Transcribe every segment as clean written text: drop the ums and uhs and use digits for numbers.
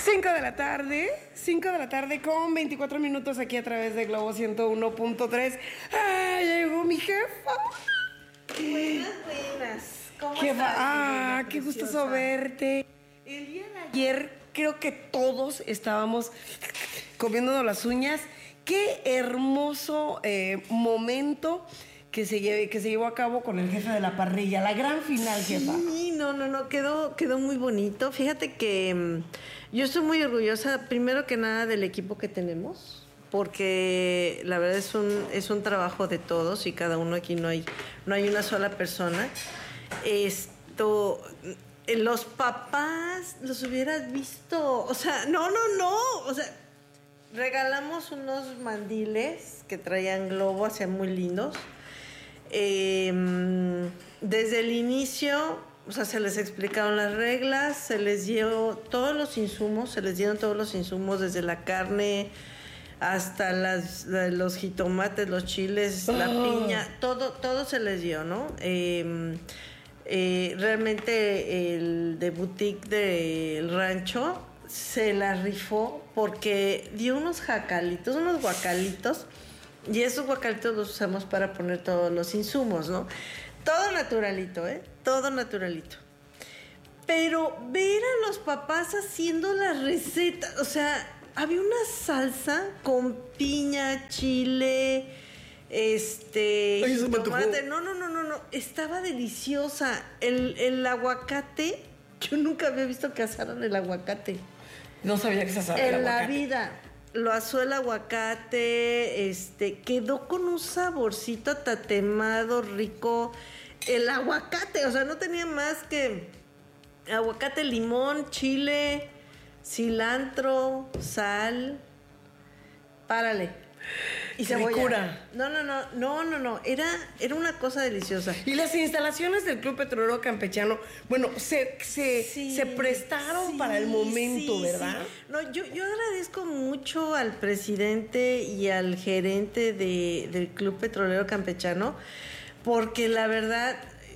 5 de la tarde con 24 minutos aquí a través de Globo 101.3. ¡Ah, llegó mi jefa! Buenas. ¿Cómo Jefa, estás? qué gustoso verte. El día de ayer creo que todos estábamos comiéndonos las uñas. Qué hermoso momento que se llevó a cabo con el jefe de la parrilla, la gran final, jefa. Sí, no, quedó muy bonito. Fíjate que yo estoy muy orgullosa, primero que nada, del equipo que tenemos, porque la verdad es un trabajo de todos y cada uno aquí no hay una sola persona. Los papás los hubieras visto, o sea, no, o sea, regalamos unos mandiles que traían globo, hacían muy lindos. Desde el inicio, o sea, se les explicaron las reglas, se les dieron todos los insumos, desde la carne hasta los jitomates, los chiles, la piña, todo se les dio, ¿no? Realmente el de boutique del rancho se la rifó porque dio unos guacalitos. Y esos guacalitos los usamos para poner todos los insumos, ¿no? Todo naturalito, Todo naturalito. Pero ver a los papás haciendo la receta, o sea, había una salsa con piña, chile, tomate. No. Estaba deliciosa. El aguacate, yo nunca había visto que asaran el aguacate. No sabía que se asaba el aguacate. En la vida. Lo asó el aguacate, quedó con un saborcito tatemado, rico. El aguacate, o sea, no tenía más que aguacate, limón, chile, cilantro, sal. Párale. Y cebolla. No. Era una cosa deliciosa. Y las instalaciones del Club Petrolero Campechano, bueno, se prestaron para el momento, ¿verdad? Sí. No, yo agradezco mucho al presidente y al gerente del Club Petrolero Campechano, porque la verdad,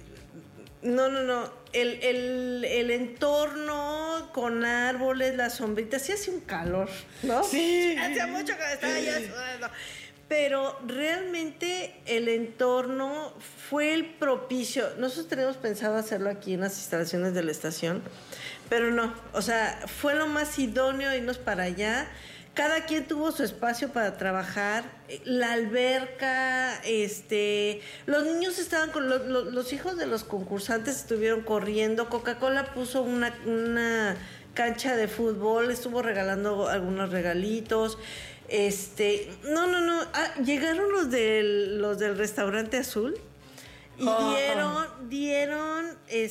el entorno con árboles, las sombritas, sí hacía un calor, ¿no? Sí. Hacía mucho que estaba ya sudando. Pero realmente el entorno fue el propicio. Nosotros teníamos pensado hacerlo aquí en las instalaciones de la estación, pero no, o sea, fue lo más idóneo irnos para allá. Cada quien tuvo su espacio para trabajar, la alberca, los niños estaban con los hijos de los concursantes estuvieron corriendo, Coca-Cola puso una cancha de fútbol, estuvo regalando algunos regalitos, llegaron los del restaurante azul y dieron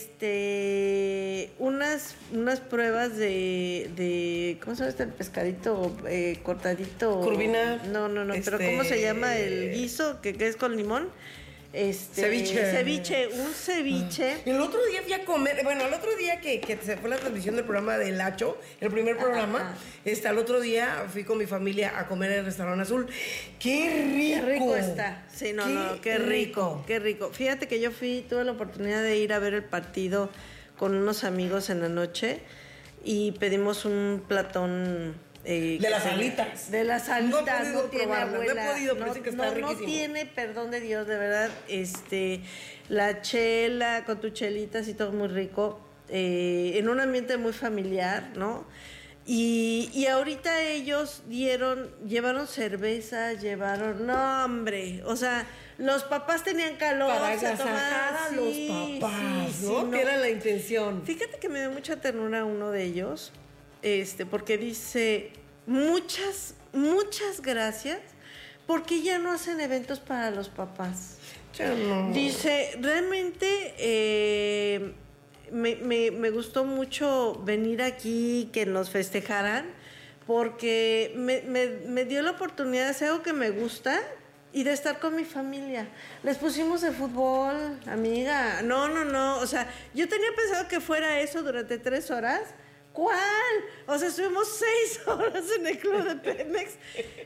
unas pruebas de ¿cómo se llama el pescadito cortadito? Curvina. No, pero ¿cómo se llama el guiso que es con limón? Ceviche. Un ceviche. El otro día fui a comer, el otro día que se fue la transmisión del programa del Hacho, el primer programa, al otro día fui con mi familia a comer en el restaurante azul. ¡Qué rico! Qué rico está. Sí, qué rico. Fíjate que yo tuve la oportunidad de ir a ver el partido con unos amigos en la noche y pedimos un platón. De las alitas. No tiene abuela. No he podido, pero sí que está riquísimo. No tiene, perdón de Dios, de verdad. La chela, con tu chelitas y todo muy rico. En un ambiente muy familiar, ¿no? Y ahorita ellos llevaron cerveza, no, hombre, o sea, los papás tenían calor. Para agasajar a los papás, ¿no? Que era la intención. Fíjate que me dio mucha ternura uno de ellos. Porque dice, muchas gracias, porque ya no hacen eventos para los papás. No. Dice, realmente me gustó mucho venir aquí, que nos festejaran, porque me dio la oportunidad de hacer algo que me gusta y de estar con mi familia. Les pusimos de fútbol, amiga. No, o sea, yo tenía pensado que fuera eso durante 3 horas. ¿Cuál? O sea, estuvimos 6 horas en el club de Pemex.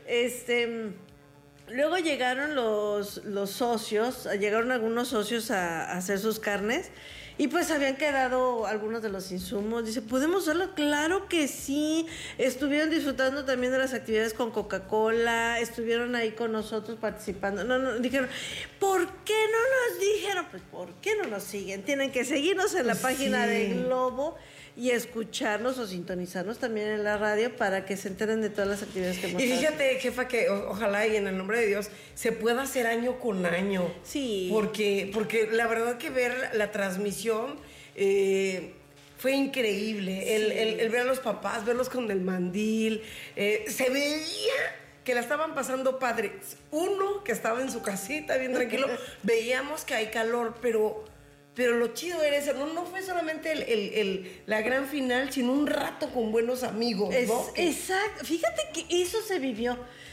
Luego llegaron los socios, llegaron algunos socios a hacer sus carnes Y pues habían quedado algunos de los insumos. Dice, ¿podemos hacerlo? Claro que sí. Estuvieron disfrutando también de las actividades con Coca-Cola, estuvieron ahí con nosotros participando. No, dijeron, ¿por qué no nos dijeron? Pues, ¿por qué no nos siguen? Tienen que seguirnos en la página de Globo y escucharnos o sintonizarnos también en la radio para que se enteren de todas las actividades que hemos hecho. Y fíjate, jefa, que ojalá y en el nombre de Dios se pueda hacer año con año. Sí. Porque la verdad que ver la transmisión fue increíble. El ver a los papás, verlos con el mandil, se veía que la estaban pasando padre. Uno que estaba en su casita bien tranquilo, veíamos que hay calor, pero lo chido era eso, no fue solamente la gran final, sino un rato con buenos amigos, ¿no? Exacto, fíjate que eso se vivió.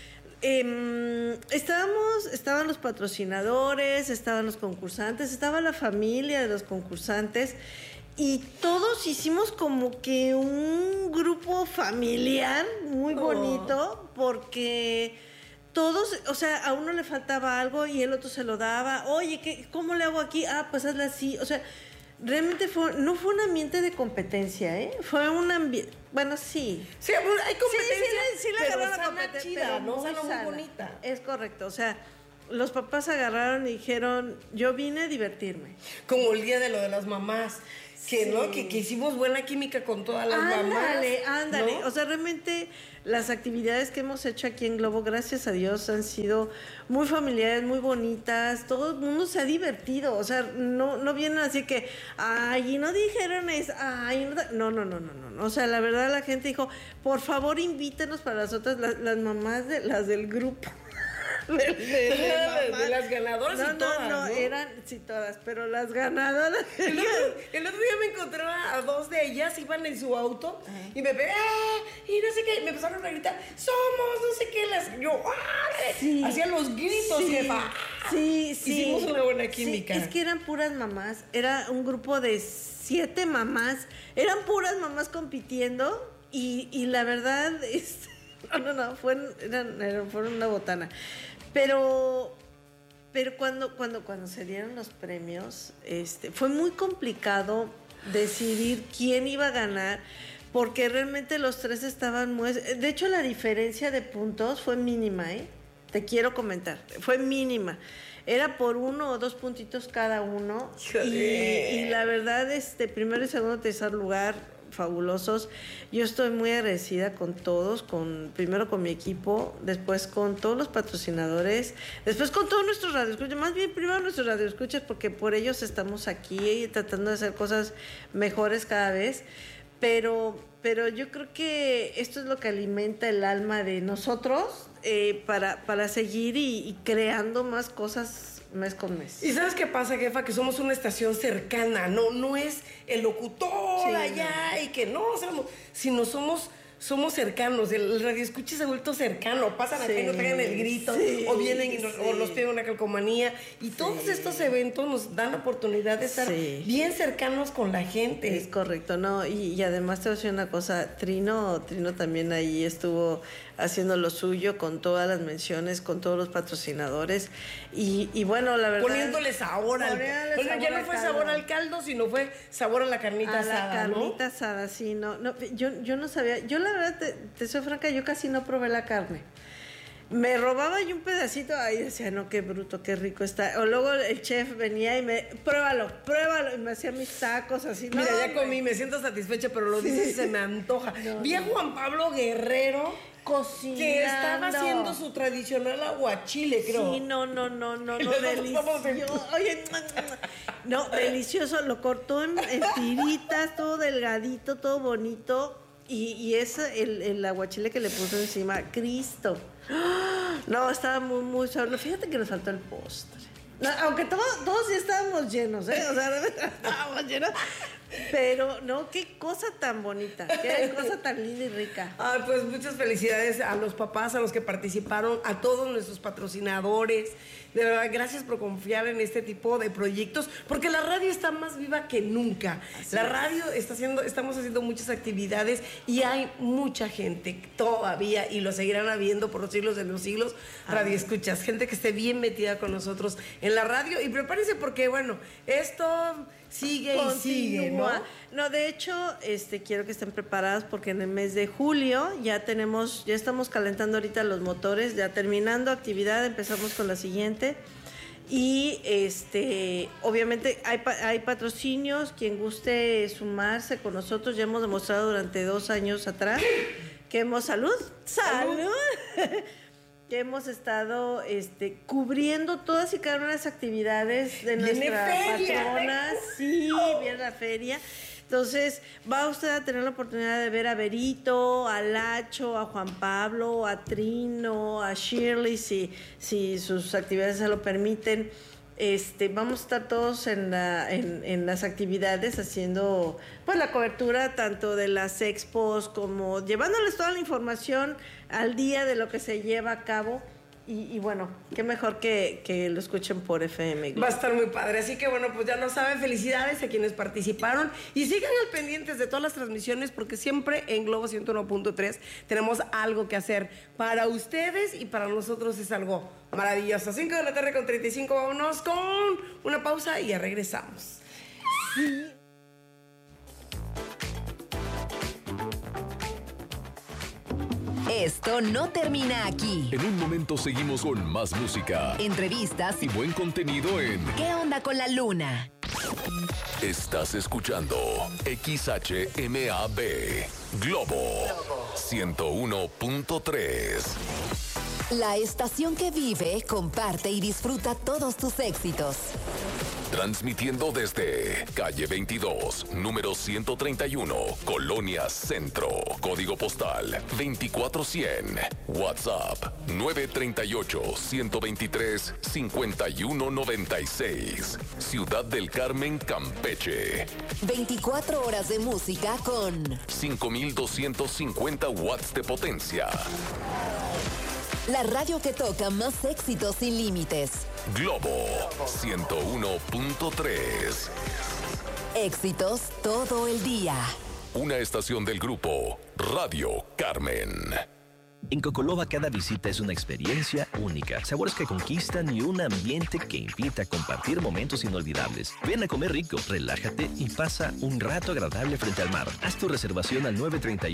Estaban los patrocinadores, estaban los concursantes, estaba la familia de los concursantes y todos hicimos como que un grupo familiar muy bonito porque... Todos, o sea, a uno le faltaba algo y el otro se lo daba. Oye, ¿cómo le hago aquí? Pues hazle así. O sea, realmente no fue un ambiente de competencia, ¿eh? Fue un ambiente... Bueno, sí. Sí, hay competencia, sí la pero agarraron sana chida, ¿no? Sana muy bonita. Es correcto, o sea... Los papás agarraron y dijeron, yo vine a divertirme. Como el día de lo de las mamás. Que, ¿no? Que hicimos buena química con todas las mamás. Ándale. ¿No? O sea, realmente las actividades que hemos hecho aquí en Globo, gracias a Dios, han sido muy familiares, muy bonitas. Todo el mundo se ha divertido. O sea, no vienen así que, ay, y no dijeron eso, ay, no. O sea, la verdad la gente dijo, por favor invítenos para las otras, las mamás las del grupo. de las ganadoras y todas, ¿no? Eran, sí, todas, pero las ganadoras... El otro día me encontré a dos de ellas, iban en su auto, y me ve, y no sé qué, me empezaron a gritar, somos, no sé qué, yo, sí, hacían los gritos, jefa. Sí. Hicimos una buena química. Sí, es que eran puras mamás, era un grupo de 7 mamás, eran puras mamás compitiendo, y la verdad, fueron una botana. Pero cuando se dieron los premios, fue muy complicado decidir quién iba a ganar, porque realmente los tres estaban muy... De hecho, la diferencia de puntos fue mínima, ¿eh? Te quiero comentar, fue mínima. Era por 1 o 2 puntitos cada uno. Y la verdad, primero y segundo, tercer lugar, fabulosos. Yo estoy muy agradecida con todos, primero con mi equipo, después con todos los patrocinadores, después con todos nuestros radioescuchas, más bien primero nuestros radioescuchas, porque por ellos estamos aquí tratando de hacer cosas mejores cada vez, pero yo creo que esto es lo que alimenta el alma de nosotros para seguir y creando más cosas mes con mes. ¿Y sabes qué pasa, jefa? Que somos una estación cercana, no es el locutor allá y que no, sino somos cercanos, el radioescucha se ha vuelto cercano, pasan acá y nos pegan el grito, o vienen o nos piden una calcomanía, y todos estos eventos nos dan la oportunidad de estar bien cercanos con la gente. Es correcto, ¿no? Y además te voy a decir una cosa, Trino también ahí estuvo haciendo lo suyo con todas las menciones, con todos los patrocinadores, y bueno, la verdad... Poniéndole sabor al caldo. Ya no fue sabor al caldo, sino fue sabor a la carnita asada, la carnita asada, sí, yo no sabía, yo la verdad, te soy franca, yo casi no probé la carne. Me robaba yo un pedacito, ahí decía, no, qué bruto, qué rico está. O luego el chef venía y pruébalo, y me hacía mis tacos así. Mira, ya comí, me siento satisfecha, pero lo dices y se me antoja. Vi a Juan Pablo Guerrero cocinando, que estaba haciendo su tradicional aguachile, creo. Sí, no, delicioso. Oye, no, delicioso, lo cortó en tiritas, todo delgadito, todo bonito. Y ese, el aguachile que le puso encima, Cristo. No, estaba muy, muy sabroso. Fíjate que nos faltó el postre. No, aunque todos sí estábamos llenos, ¿eh? O sea, estábamos llenos. Pero, no, qué cosa tan bonita, qué cosa tan linda y rica. Pues muchas felicidades a los papás, a los que participaron, a todos nuestros patrocinadores. De verdad, gracias por confiar en este tipo de proyectos, porque la radio está más viva que nunca. La radio estamos haciendo muchas actividades y hay mucha gente todavía, y lo seguirán habiendo por los siglos de los siglos, radioescuchas, gente que esté bien metida con nosotros en la radio. Y prepárense porque, bueno, esto sigue y sigue, ¿no? No, de hecho, quiero que estén preparadas porque en el mes de julio ya estamos calentando ahorita los motores, ya terminando actividad, empezamos con la siguiente. Y obviamente hay patrocinios, quien guste sumarse con nosotros, ya hemos demostrado durante 2 años atrás que hemos ¡Salud! Que hemos estado cubriendo todas y cada una de las actividades de nuestra patrona. Sí, viene la feria. Entonces, va usted a tener la oportunidad de ver a Berito, a Lacho, a Juan Pablo, a Trino, a Shirley, si sus actividades se lo permiten. Vamos a estar todos en las actividades haciendo pues la cobertura tanto de las expos como llevándoles toda la información al día de lo que se lleva a cabo. Y bueno, qué mejor que lo escuchen por FM Globo. Va a estar muy padre, así que bueno, pues ya lo saben, felicidades a quienes participaron y sigan al pendientes de todas las transmisiones porque siempre en Globo 101.3 tenemos algo que hacer para ustedes y para nosotros es algo maravilloso. 5 de la tarde con 35, vámonos con una pausa y ya regresamos. Sí. Esto no termina aquí. En un momento seguimos con más música, Entrevistas y buen contenido en ¿Qué onda con la luna? Estás escuchando XHMAB Globo 101.3. La estación que vive, comparte y disfruta todos tus éxitos. Transmitiendo desde calle 22, número 131, Colonia Centro, código postal 24100, WhatsApp 938-123-5196, Ciudad del Carmen, Campeche. 24 horas de música con 5250 watts de potencia. la radio que toca más éxitos sin límites. Globo 101.3. Éxitos todo el día. Una estación del grupo Radio Carmen. En Cocolova cada visita es una experiencia única, sabores que conquistan y un ambiente que invita a compartir momentos inolvidables. Ven a comer rico, relájate y pasa un rato agradable frente al mar. Haz tu reservación al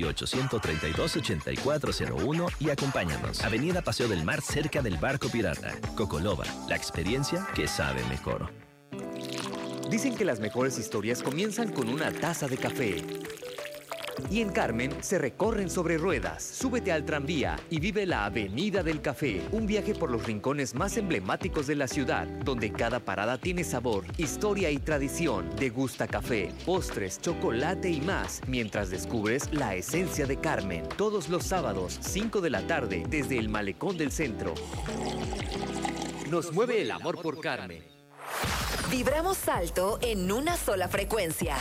938-132-8401 y acompáñanos. Avenida Paseo del Mar, cerca del Barco Pirata. Cocolova, la experiencia que sabe mejor. Dicen que las mejores historias comienzan con una taza de café. Y en Carmen se recorren sobre ruedas. Súbete al tranvía y vive la Avenida del Café. Un viaje por los rincones más emblemáticos de la ciudad, donde cada parada tiene sabor, historia y tradición. Degusta café, postres, chocolate y más, mientras descubres la esencia de Carmen. Todos los sábados, 5 de la tarde, desde el Malecón del Centro. Nos mueve el amor por Carmen. Vibramos alto en una sola frecuencia.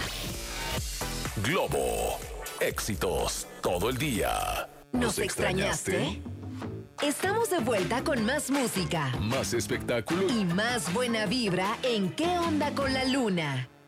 Globo. Éxitos todo el día. ¿Nos extrañaste? Estamos de vuelta con más música Más espectáculo y más buena vibra en ¿Qué onda con la luna?